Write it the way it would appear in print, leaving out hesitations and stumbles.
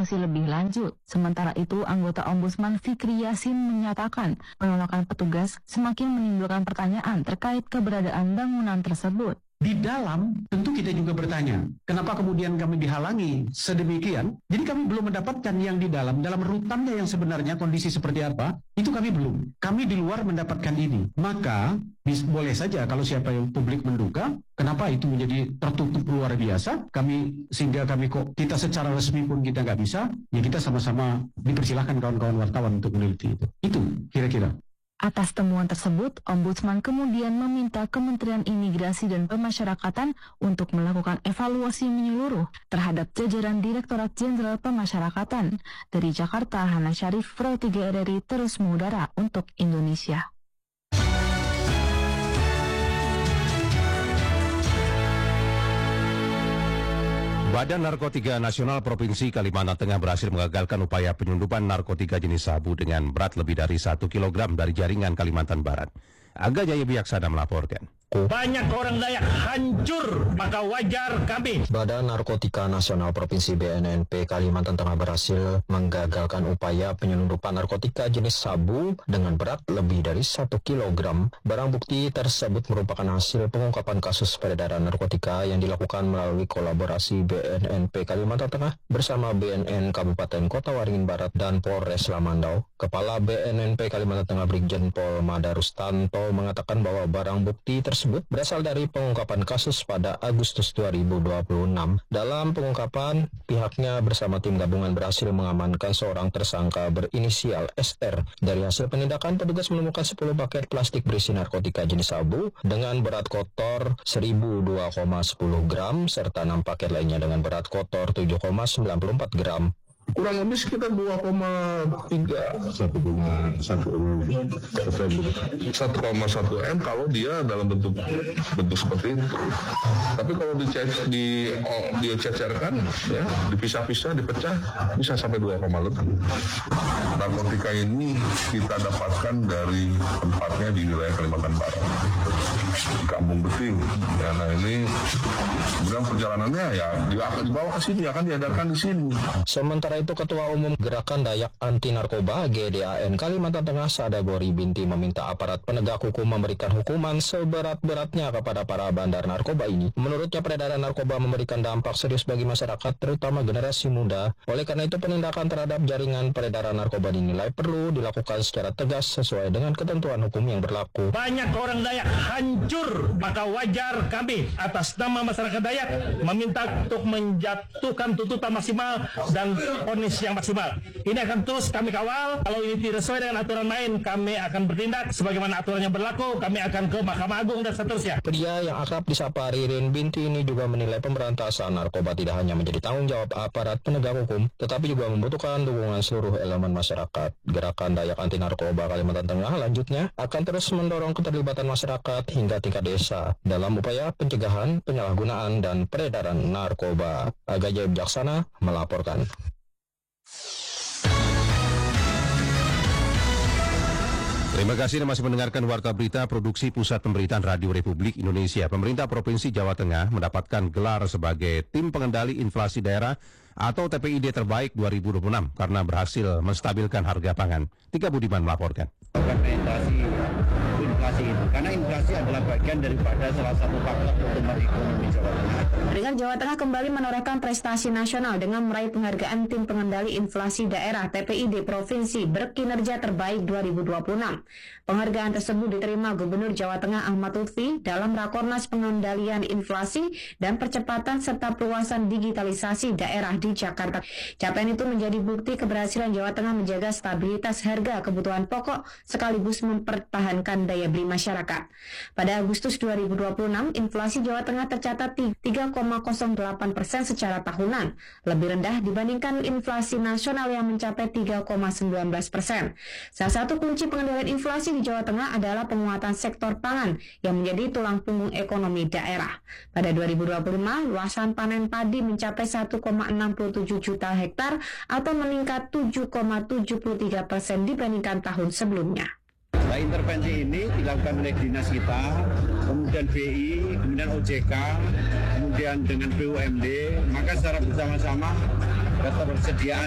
dievaluasi lebih lanjut. Sementara itu, anggota Ombudsman Fikri Yasin menyatakan penolakan petugas semakin menimbulkan pertanyaan terkait keberadaan bangunan tersebut. Di dalam, tentu kita juga bertanya, kenapa kemudian kami dihalangi sedemikian? Jadi kami belum mendapatkan yang di dalam rutannya yang sebenarnya kondisi seperti apa, itu kami belum. Kami di luar mendapatkan ini. Maka, boleh saja kalau siapa yang publik menduga, kenapa itu menjadi tertutup luar biasa, sehingga kita secara resmi pun kita nggak bisa, ya kita sama-sama dipersilahkan kawan-kawan wartawan untuk meneliti itu. Itu kira-kira. Atas temuan tersebut, Ombudsman kemudian meminta Kementerian Imigrasi dan Pemasyarakatan untuk melakukan evaluasi menyeluruh terhadap jajaran Direktorat Jenderal Pemasyarakatan. Dari Jakarta, Hana Syarif, Pro 3 RRI terus mengudara untuk Indonesia. Badan Narkotika Nasional Provinsi Kalimantan Tengah berhasil mengagalkan upaya penyelundupan narkotika jenis sabu dengan berat lebih dari 1 kg dari jaringan Kalimantan Barat. Aga Jaya Bijaksana melaporkan. Banyak orang Dayak hancur, maka wajar kami. Badan Narkotika Nasional Provinsi BNNP Kalimantan Tengah berhasil menggagalkan upaya penyelundupan narkotika jenis sabu dengan berat lebih dari 1 kg. Barang bukti tersebut merupakan hasil pengungkapan kasus peredaran narkotika yang dilakukan melalui kolaborasi BNNP Kalimantan Tengah bersama BNN Kabupaten Kota Waringin Barat dan Polres Lamandau. Kepala BNNP Kalimantan Tengah Brigjen Pol Madarustanto mengatakan bahwa barang bukti tersebut berasal dari pengungkapan kasus pada Agustus 2026. Dalam pengungkapan, pihaknya bersama tim gabungan berhasil mengamankan seorang tersangka berinisial SR. Dari hasil penindakan, petugas menemukan 10 paket plastik berisi narkotika jenis sabu dengan berat kotor 1.002,10 gram serta 6 paket lainnya dengan berat kotor 7,94 gram. Kurang lebih sekitar 1,1 M kalau dia dalam bentuk seperti itu. Tapi kalau dicecerkan, ya, dipisah-pisah, dipecah, bisa sampai 2, lebih. Narkotika ini kita dapatkan dari tempatnya di wilayah Kalimantan Barat, di Kampung Beting. Ya, nah ini sebenarnya perjalanannya ya dibawa ke sini, akan diedarkan di sini. Sementara itu, Ketua Umum Gerakan Dayak Anti Narkoba GDAN Kalimantan Tengah Sadagori Binti meminta aparat penegak hukum memberikan hukuman seberat-beratnya kepada para bandar narkoba ini. Menurutnya, peredaran narkoba memberikan dampak serius bagi masyarakat, terutama generasi muda. Oleh karena itu, penindakan terhadap jaringan peredaran narkoba dinilai perlu dilakukan secara tegas sesuai dengan ketentuan hukum yang berlaku. Banyak orang Dayak hancur, maka wajar kami atas nama masyarakat Dayak meminta untuk menjatuhkan tuntutan maksimal dan vonis yang maksimal. Ini akan terus kami kawal. Kalau ini tidak sesuai dengan aturan main, kami akan bertindak sebagaimana aturannya berlaku. Kami akan ke Mahkamah Agung dan seterusnya. Pria yang akrab disapa Ririn Binti ini juga menilai pemberantasan narkoba tidak hanya menjadi tanggung jawab aparat penegak hukum, tetapi juga membutuhkan dukungan seluruh elemen masyarakat. Gerakan Dayak Anti Narkoba Kalimantan Tengah lanjutnya akan terus mendorong keterlibatan masyarakat hingga tingkat desa dalam upaya pencegahan, penyalahgunaan, dan peredaran narkoba. Aga Jaya Bijaksana melaporkan. Terima kasih Anda masih mendengarkan Warta Berita Produksi Pusat Pemberitaan Radio Republik Indonesia. Pemerintah Provinsi Jawa Tengah mendapatkan gelar sebagai Tim Pengendali Inflasi Daerah atau TPID terbaik 2026 karena berhasil menstabilkan harga pangan. Tika Budiman melaporkan. Inflasi itu, karena inflasi adalah bagian daripada salah satu faktor pertumbuhan ekonomi Jawa Tengah. Peringkat Jawa Tengah kembali menorehkan prestasi nasional dengan meraih penghargaan Tim Pengendali Inflasi Daerah TPID Provinsi berkinerja terbaik 2026. Penghargaan tersebut diterima Gubernur Jawa Tengah Ahmad Lutfi dalam Rakornas Pengendalian Inflasi dan Percepatan serta Perluasan Digitalisasi Daerah di Jakarta. Capaian itu menjadi bukti keberhasilan Jawa Tengah menjaga stabilitas harga kebutuhan pokok sekaligus mempertahankan daya beli masyarakat. Pada Agustus 2026, inflasi Jawa Tengah tercatat 3,08% secara tahunan, lebih rendah dibandingkan inflasi nasional yang mencapai 3,19%. Salah satu kunci pengendalian inflasi di Jawa Tengah adalah penguatan sektor pangan yang menjadi tulang punggung ekonomi daerah. Pada 2025, luasan panen padi mencapai 1,67 juta hektar atau meningkat 7,73% dibandingkan tahun sebelumnya. Nah, intervensi ini dilakukan oleh dinas kita, kemudian BI, kemudian OJK, kemudian dengan BUMD, maka secara bersama-sama ketersediaan